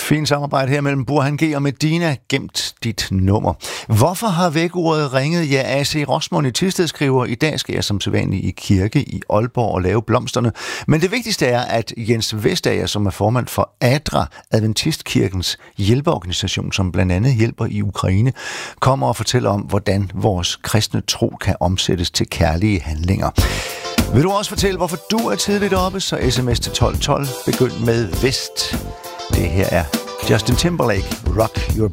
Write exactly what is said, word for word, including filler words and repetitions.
Fint samarbejde her mellem Burhan G og Medina. Gemt dit nummer. Hvorfor har vækkeuret ringet? Ja, A C Rosmund i Thisted skriver, i dag skal jeg som sædvanlig i kirke i Aalborg og lave blomsterne. Men det vigtigste er, at Jens Vestager, som er formand for ADRA, Adventistkirkens hjælpeorganisation, som blandt andet hjælper i Ukraine, kommer og fortæller om, hvordan vores kristne tro kan omsættes til kærlige handlinger. Vil du også fortælle, hvorfor du er tidligt oppe, så sms til tolv tolv. Begynd med Vest. Det her er Justin Timberlake, Rock Your